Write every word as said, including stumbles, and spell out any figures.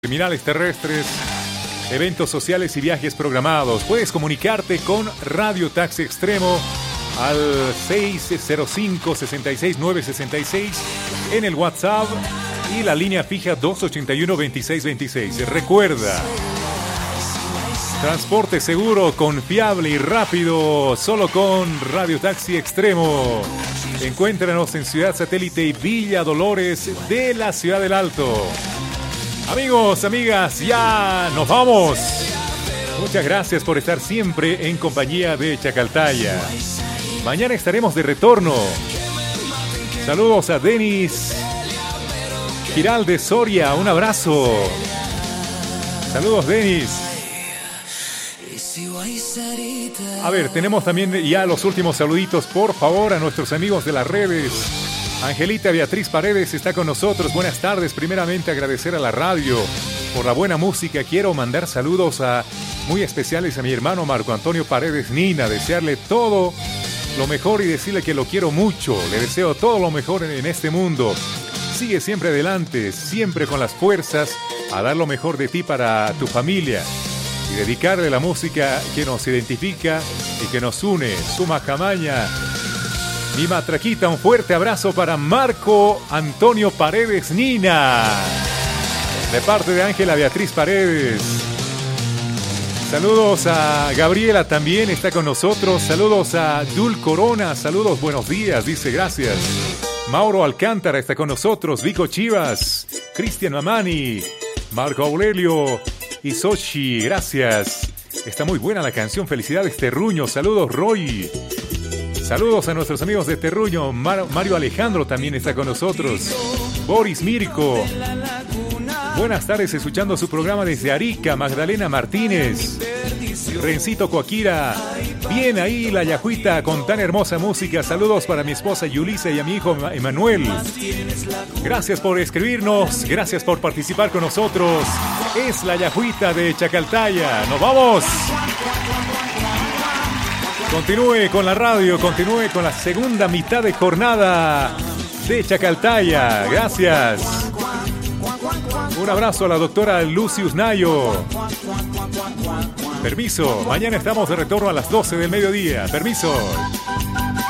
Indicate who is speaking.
Speaker 1: Terminales terrestres, eventos sociales y viajes programados. Puedes comunicarte con Radio Taxi Extremo al seis cero cinco, seis seis nueve seis seis en el WhatsApp y la línea fija dos ocho uno, dos seis dos seis. Recuerda, transporte seguro, confiable y rápido, solo con Radio Taxi Extremo. Encuéntranos en Ciudad Satélite y Villa Dolores de la Ciudad del Alto. Amigos, amigas, ya nos vamos. Muchas gracias por estar siempre en compañía de Chacaltaya. Mañana estaremos de retorno. Saludos a Denis Giralde Soria, un abrazo. Saludos, Denis. A ver, tenemos también ya los últimos saluditos, por favor, a nuestros amigos de las redes. Angelita Beatriz Paredes está con nosotros. Buenas tardes. Primeramente agradecer a la radio por la buena música. Quiero mandar saludos a muy especiales a mi hermano Marco Antonio Paredes Nina. Desearle todo lo mejor y decirle que lo quiero mucho. Le deseo todo lo mejor en, en este mundo. Sigue siempre adelante, siempre con las fuerzas a dar lo mejor de ti para tu familia. Y dedicarle la música que nos identifica y que nos une. Suma Camaña. Mi matraquita, un fuerte abrazo para Marco Antonio Paredes Nina, de parte de Ángela Beatriz Paredes. Saludos a Gabriela, también está con nosotros. Saludos a Dul Corona, saludos, buenos días, dice gracias. Mauro Alcántara está con nosotros. Vico Chivas, Cristian Mamani, Marco Aurelio y Sochi, gracias. Está muy buena la canción, felicidades Terruño, saludos Roy. Saludos a nuestros amigos de Terruño. Mar- Mario Alejandro también está con nosotros. Boris Mirko. Buenas tardes, escuchando su programa desde Arica. Magdalena Martínez. Rencito Coaquira. Bien ahí la Yajuita con tan hermosa música. Saludos para mi esposa Yulisa y a mi hijo Emanuel. Gracias por escribirnos. Gracias por participar con nosotros. Es la Yajuita de Chacaltaya. ¡Nos vamos! Continúe con la radio, continúe con la segunda mitad de jornada de Chacaltaya. Gracias. Un abrazo a la doctora Lucius Nayo. Permiso, mañana estamos de retorno a las doce del mediodía. Permiso.